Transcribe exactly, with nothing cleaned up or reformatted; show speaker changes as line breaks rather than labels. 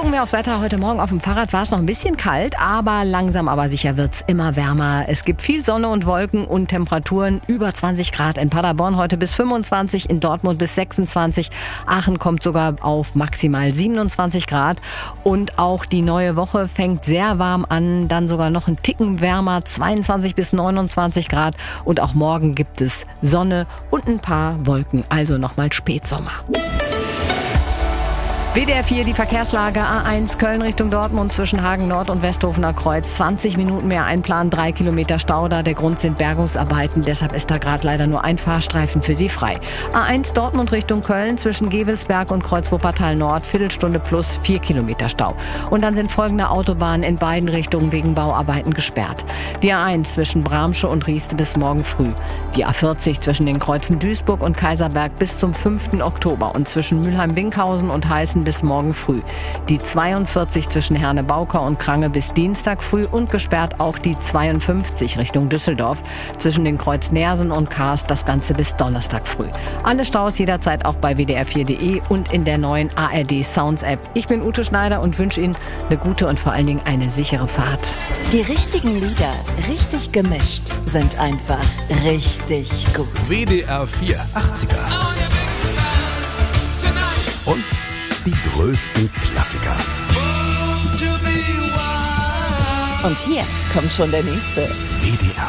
Gucken wir aufs Wetter. Heute Morgen auf dem Fahrrad war es noch ein bisschen kalt, aber langsam aber sicher wird's immer wärmer. Es gibt viel Sonne und Wolken und Temperaturen über zwanzig Grad. In Paderborn heute bis fünfundzwanzig, in Dortmund bis sechsundzwanzig. Aachen kommt sogar auf maximal siebenundzwanzig Grad. Und auch die neue Woche fängt sehr warm an, dann sogar noch ein Ticken wärmer, zweiundzwanzig bis neunundzwanzig Grad. Und auch morgen gibt es Sonne und ein paar Wolken, also nochmal Spätsommer. W D R vier, die Verkehrslage. A eins Köln Richtung Dortmund zwischen Hagen Nord und Westhofener Kreuz. zwanzig Minuten mehr einplanen, drei Kilometer Stau da. Der Grund sind Bergungsarbeiten, deshalb ist da gerade leider nur ein Fahrstreifen für Sie frei. A eins Dortmund Richtung Köln zwischen Gevelsberg und Kreuz Wuppertal Nord. Viertelstunde plus vier Kilometer Stau. Und dann sind folgende Autobahnen in beiden Richtungen wegen Bauarbeiten gesperrt. Die A eins zwischen Bramsche und Rieste bis morgen früh. Die A vierzig zwischen den Kreuzen Duisburg und Kaiserberg bis zum fünften Oktober. Und zwischen Mülheim-Winkhausen und Heißen bis morgen früh. Die zweiundvierzig zwischen Herne-Bauker und Krange bis Dienstag früh und gesperrt auch die zweiundfünfzig Richtung Düsseldorf zwischen den Kreuz Neersen und Karst, das Ganze bis Donnerstag früh. Alle Staus jederzeit auch bei w d r vier punkt d e und in der neuen A R D Sounds App. Ich bin Ute Schneider und wünsche Ihnen eine gute und vor allen Dingen eine sichere Fahrt.
Die richtigen Lieder, richtig gemischt, sind einfach richtig gut.
W D R vier achtziger. Und die größten Klassiker.
Und hier kommt schon der nächste.
W D R